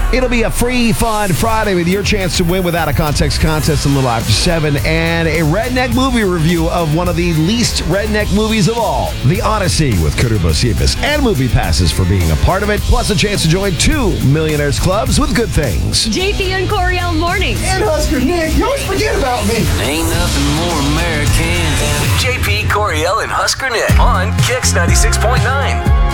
It'll be a free, fun Friday with your chance to win without a context contest a little after 7 and a redneck movie review of one of the least redneck movies of all, The Odyssey with Kuder Bosibas, and movie passes for being a part of it, plus a chance to join 2 Millionaires Clubs with good things. JP and Coriel mornings. And Husker Nick, you always forget about me. Ain't nothing more American than JP, Coriel, and Husker Nick on Kix 96.9.